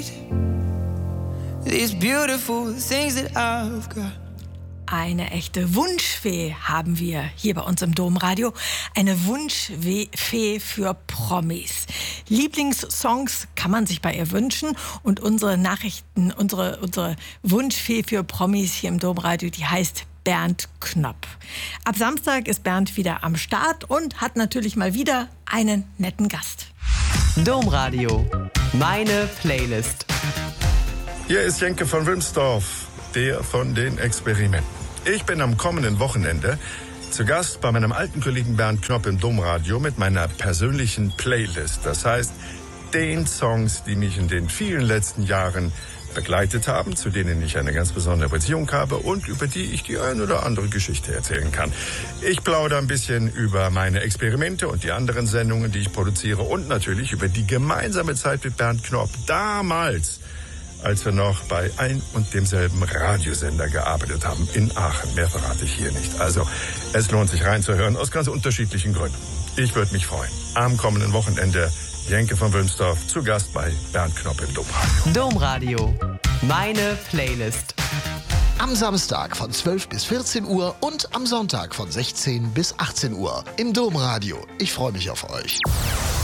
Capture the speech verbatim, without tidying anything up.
These beautiful things that I've got. Eine echte Wunschfee haben wir hier bei uns im Domradio. Eine Wunschfee für Promis. Lieblingssongs kann man sich bei ihr wünschen. Und unsere Nachrichten, unsere, unsere Wunschfee für Promis hier im Domradio, die heißt Bernd Knopp. Ab Samstag ist Bernd wieder am Start und hat natürlich mal wieder einen netten Gast. Domradio, meine Playlist. Hier ist Jenke von Wilmsdorf, der von den Experimenten. Ich bin am kommenden Wochenende zu Gast bei meinem alten Kollegen Bernd Knopp im Domradio mit meiner persönlichen Playlist. Das heißt, den Songs, die mich in den vielen letzten Jahren begleitet haben, zu denen ich eine ganz besondere Beziehung habe und über die ich die ein oder andere Geschichte erzählen kann. Ich plaudere ein bisschen über meine Experimente und die anderen Sendungen, die ich produziere und natürlich über die gemeinsame Zeit mit Bernd Knopp. Damals, als wir noch bei ein und demselben Radiosender gearbeitet haben in Aachen. Mehr verrate ich hier nicht. Also, es lohnt sich reinzuhören, aus ganz unterschiedlichen Gründen. Ich würde mich freuen. Am kommenden Wochenende Jenke von Wilmsdorf zu Gast bei Bernd Knopp im Domradio. Domradio, meine Playlist. Am Samstag von zwölf bis vierzehn Uhr und am Sonntag von sechzehn bis achtzehn Uhr im Domradio. Ich freue mich auf euch.